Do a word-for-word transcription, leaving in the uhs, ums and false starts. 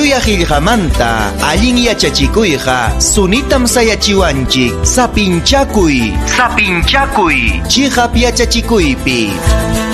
Tukuya qillqamanta allin yachachikuyqa sunitam sayachiwanchik. Sapinchakuy, sapinchakuy, chiqap yachachikuypi.